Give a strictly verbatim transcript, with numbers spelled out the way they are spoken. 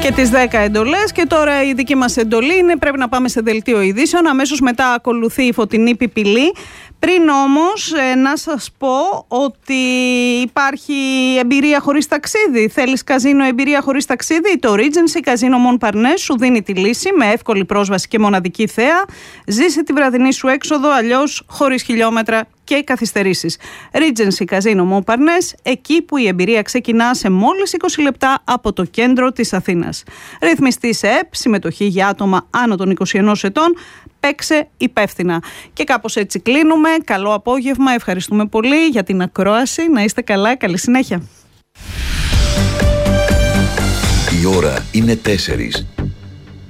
Και τις δέκα εντολές. Και τώρα η δική μας εντολή είναι πρέπει να πάμε σε δελτίο ειδήσεων. Αμέσως μετά ακολουθεί η φωτεινή πιπηλή. Πριν όμως ε, να σας πω ότι υπάρχει εμπειρία χωρίς ταξίδι. Θέλεις καζίνο εμπειρία χωρίς ταξίδι? Το Regency Καζίνο Montparnasse σου δίνει τη λύση με εύκολη πρόσβαση και μοναδική θέα. Ζήσε τη βραδινή σου έξοδο, αλλιώς χωρίς χιλιόμετρα και καθυστερήσεις. Regency Καζίνο Montparnasse, εκεί που η εμπειρία ξεκινά σε μόλις είκοσι λεπτά από το κέντρο της Αθήνας. Ρυθμιστή σε ΕΠ, συμμετοχή για άτομα άνω των είκοσι ενός ετών. Παίξε υπεύθυνα. Και κάπως έτσι κλείνουμε. Καλό απόγευμα. Ευχαριστούμε πολύ για την ακρόαση. Να είστε καλά. Καλή συνέχεια. Η ώρα είναι τέσσερις.